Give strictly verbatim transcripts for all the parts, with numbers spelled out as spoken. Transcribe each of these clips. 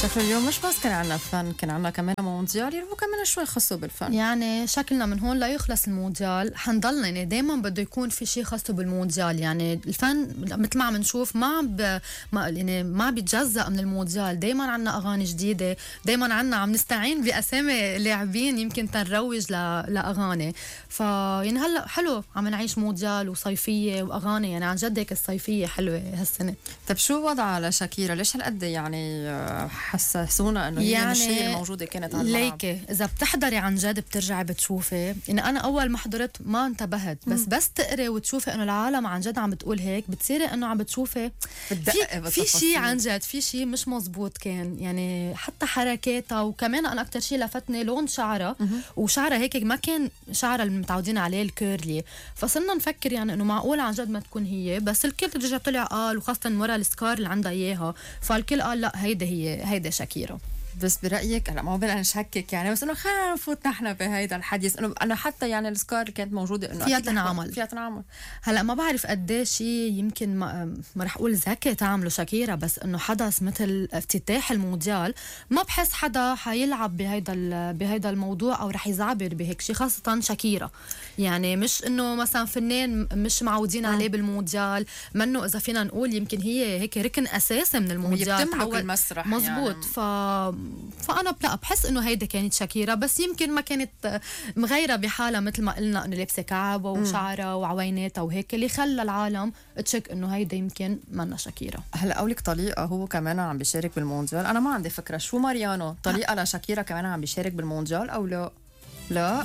شكله اليوم مش بس كان عنا فن، كان عنا كمان مونديال يلعبوا كمان شوي خاصه بالفن. يعني شكلنا من هون لا يخلص المونديال حنضلنا يعني دايما بده يكون في شيء خاصه بالمونديال. يعني الفن مثل ما عم نشوف ما ب... ما يعني ما بيتجزأ من المونديال. دايما عنا اغاني جديده، دايما عنا عم نستعين باسامي لاعبين يمكن تنروج ل... لاغاني. فيعني هلا حلو عم نعيش مونديال وصيفيه واغاني، يعني عن جد هيك الصيفيه حلوه هالسنه. طيب شو وضعها لشاكيرا؟ ليش هالقد يعني حسسونا انه هي يعني مش هي الموجوده كانت على الملعب؟ ليكي اذا بتحضري عن جد بترجعي بتشوفي. يعني انا اول ما حضرت ما انتبهت، بس مم. بس تقري وتشوفي انه العالم عن جد عم بتقول هيك، بتصيري انه عم بتشوفي في في شيء عن جد، في شيء مش مزبوط كان. يعني حتى حركاتها، وكمان انا اكثر شيء لفتني لون شعرها، وشعرها هيك ما كان شعرها اللي متعودين عليه الكيرلي. فصرنا نفكر يعني انه معقول عن جد ما تكون هي، بس الكل رجع طلع قال، وخاصه ورا السكار اللي عندها اياها، فالكل قال لا هيدا هي هيدا شاكيرا. بس برأيك هلا ما بدنا نشكك يعني، بس انه خلينا نفوت نحن بهيدا الحديث انه انا حتى يعني السكار اللي كانت موجوده انه فيها تنعمل فيها تنعمل. هلا ما بعرف قديش شيء يمكن ما, ما رح اقول ذكي تعمله شاكيرا، بس انه حدث مثل افتتاح المونديال ما بحس حدا حيلعب بهيدا بهيدا الموضوع او رح يزعبر بهيك شيء، خاصه شاكيرا. يعني مش انه مثلا فنان مش معودين عليه بالمونديال، منه اذا فينا نقول يمكن هي هيك ركن اساسي من المونديال، بتملك المسرح مزبوط يعني. ف فأنا لا بحس إنه هيدا كانت شاكيرا، بس يمكن ما كانت مغيرة بحالها مثل ما قلنا إنه لابسة كعب وشعرها وعويناتها وهيك، اللي خلى العالم تشك إنه هيدا يمكن منا شاكيرا. هلا قولك طليقة هو كمان عم بيشارك بالمونديال، أنا ما عندي فكرة شو ماريانو طليقة لشاكيرا كمان عم بيشارك بالمونديال أو لا؟ لا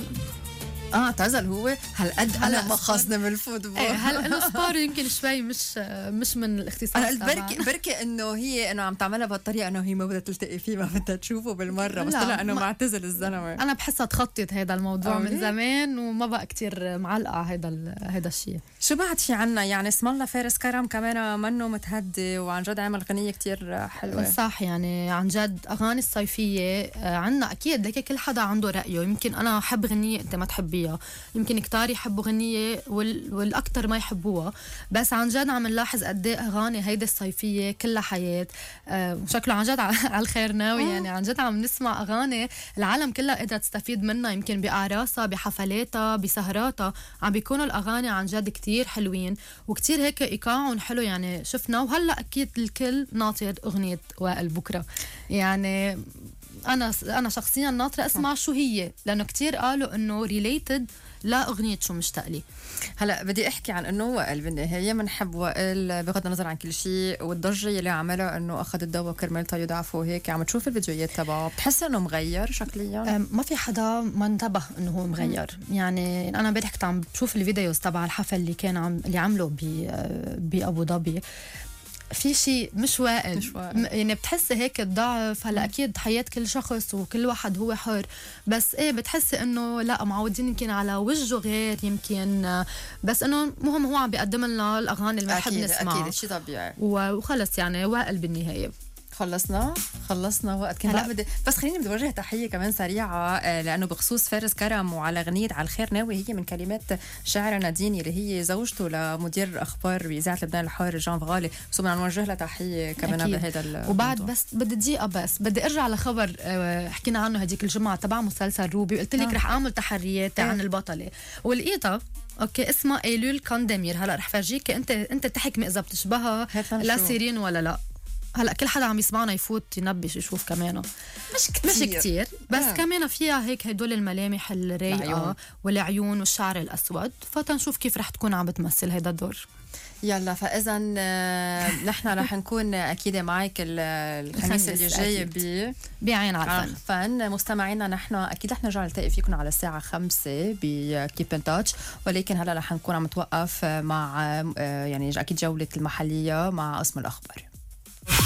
اه اعتزل هو. هالقد انا ما خصني من الفوتبول. ايه هلا انه سبار يمكن شوي مش مش من الاختصاص. انا قلت بركي بركي انه هي انه عم تعملها بهالطريقه انه هي ما بدها تلتقي فيه، ما بدها تشوفه بالمره، بس طلع انه معتزل الزلمه. انا بحسها تخطط هذا الموضوع من زمان وما بقى كتير معلقه هذا هذا الشيء. شو بعد في عنا يعني اسم الله فارس كرم كمان منه متهدي وعن جد عمل غنيه كتير حلوه. صح يعني عن جد اغاني الصيفيه عنا اكيد هيك كل حدا عنده رايه. يمكن انا احب غنيه انت ما تحبيها، يمكن كتار يحبوا غنية وال... والأكتر ما يحبوها، بس عن جد عم نلاحظ قد ايه أغاني هيدا الصيفية كلها حياة. آه شكله عن جد على الخير ناوي. يعني عن جد عم نسمع أغاني العالم كلها قدرت تستفيد منها، يمكن بأعراسها بحفلاتها بسهراتها عم بيكونوا الأغاني عن جد كتير حلوين وكتير هيك إيقاعهم حلو. يعني شفنا وهلأ أكيد الكل ناطر أغنية وائل بكرة. يعني أنا أنا شخصياً ناطرة أسمع شو هي، لأنه كتير قالوا إنه ريليتد لا أغنية شو مشتاق لي. هلا بدي أحكي عن إنه وائل بالنهاية بنحب وائل بغض النظر عن كل شيء، والضجة اللي عملها إنه أخذ الدواء كرمال يضعفه هيك. عم تشوف الفيديوهات تبعه بتحس إنه مغير شكليا؟ ما في حدا ما انتبه إنه هو مغير. يعني أنا امبارح كنت عم بشوف الفيديوز تبع الحفل اللي كان عم اللي عمله بأبو ظبي، في شيء مش وائل. مش وائل. يعني بتحسي هيك الضعف. هلا اكيد حياة كل شخص وكل واحد هو حر، بس ايه بتحسي انه لا معودين يمكن على وجهه غير يمكن، بس انه مهم هو عم بيقدم لنا الاغاني اللي بنحب نسمعها. اكيد شيء طبيعي وخلص. يعني وائل بالنهايه خلصنا خلصنا وقت كان بدي بس خليني بدي اوجه تحيه كمان سريعه لانه بخصوص فارس كرم وعلى اغنيه على الخير ناوي، هي من كلمات شاعره نادين اللي هي زوجته لمدير اخبار باذاعه لبنان الحار جان فغالي، سو بدنا نوجه لها تحيه كمان بهذا الموضوع. وبعد بس بدي دقيقه بس بدي ارجع لخبر حكينا عنه هديك الجمعه تبع مسلسل روبي، وقلت لك آه. رح اعمل تحريات عن البطله ولقيتها اوكي اسمها ايلول كاندمير. هلا رح فرجيك انت انت تحكمي اذا بتشبهها لسيرين ولا لا. هلا كل حدا عم يسمعنا يفوت ينبش يشوف كمان مش كتير مش كتير بس آه. كمان فيها هيك هدول الملامح الرايقه والعيون والشعر الاسود، فتنشوف كيف رح تكون عم بتمثل هيدا الدور. يلا فاذا نحن رح نكون اكيد معك الخميس اللي جاي ب بعين على الفن. مستمعينا نحن اكيد رح نرجع نلتقي فيكم على الساعه خمسة بكيب ان تاتش، ولكن هلا رح نكون عم نتوقف مع يعني اكيد جوله المحليه مع قسم الاخبار.